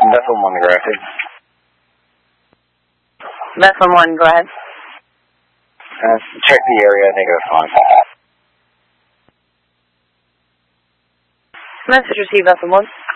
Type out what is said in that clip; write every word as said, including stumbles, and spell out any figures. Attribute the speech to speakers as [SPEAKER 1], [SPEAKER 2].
[SPEAKER 1] Vessel one, go ahead.
[SPEAKER 2] Vessel one, go ahead.
[SPEAKER 1] Uh, check the area, negative five.
[SPEAKER 2] Message received, Vessel one.